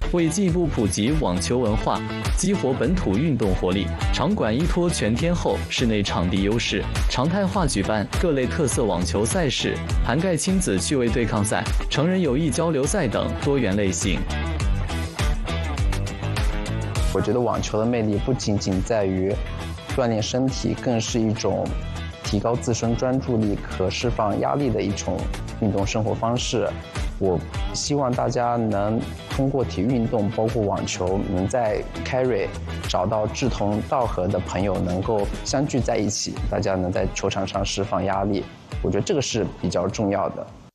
为进一步普及网球文化，激活本土运动活力，场馆依托全天候室内场地优势，常态化举办各类特色网球赛事，涵盖亲子趣味对抗赛、成人友谊交流赛等多元类型。 我觉得网球的魅力不仅仅在于锻炼身体，更是一种提高自身专注力、可释放压力的一种运动生活方式。我希望大家能通过体育运动，包括网球，能在 Carry 找到志同道合的朋友，能够相聚在一起，大家能在球场上释放压力。我觉得这个是比较重要的。